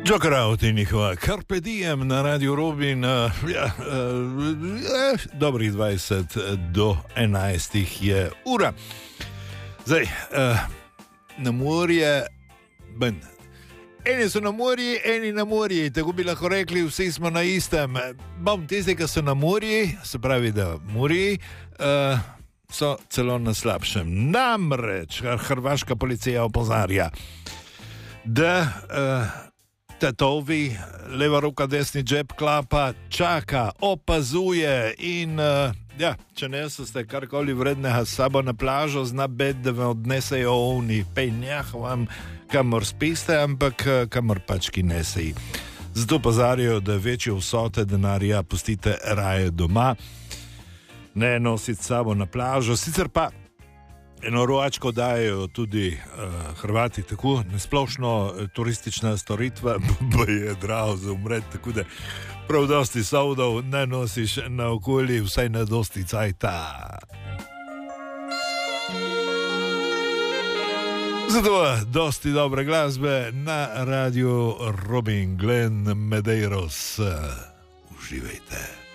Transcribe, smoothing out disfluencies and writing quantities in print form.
Joker Out in njihova Carpe Diem na Radio Robin, dobrih 20 do 11 je ura. Zdaj, na morje, eni so na morji, eni na morji, tako bi lahko rekli, vsi smo na istem. Bom tisti, ki so na morji, se pravi, da morji, so celo na slabšem. Namreč, hrvaška policija opozarja, da tatovi, leva roka, desni džep klapa, čaka, opazuje in če ne ste karkoli vrednega s sabo na plažo, zna bed, da vam odnesejo ovni penjah vam, kamor spiste, ampak kamor pač ki neseji. Zato pozarjajo, da večje vsote denarja pustite raje doma, ne nositi s sabo na plažo, sicer pa eno rovačko dajo tudi Hrvati, tako nesplošno turistična storitva, je drago za umret, tako da prav dosti soudov ne nosiš na okolji, vsaj ne dosti cajta. Zato dosti dobre glasbe na Radio Robin, Glenn Medeiros. Uživajte.